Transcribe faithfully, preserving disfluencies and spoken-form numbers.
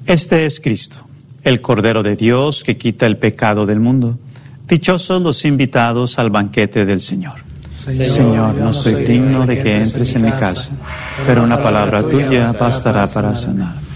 Este es Cristo, el Cordero de Dios que quita el pecado del mundo. Dichosos los invitados al banquete del Señor. Señor, Señor, no soy digno de que entres en mi casa, pero una palabra tuya bastará para sanar.